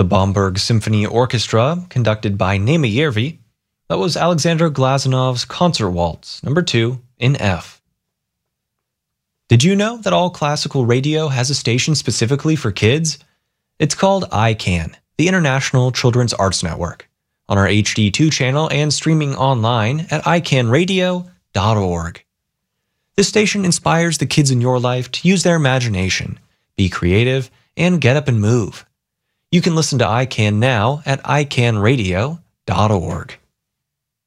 The Bamberg Symphony Orchestra, conducted by Naima Järvi. That was Alexander Glazunov's Concert Waltz, number 2, in F. Did you know that all classical radio has a station specifically for kids? It's called ICANN, the International Children's Arts Network, on our HD2 channel and streaming online at icanradio.org. This station inspires the kids in your life to use their imagination, be creative, and get up and move. You can listen to ICANN now at icanradio.org.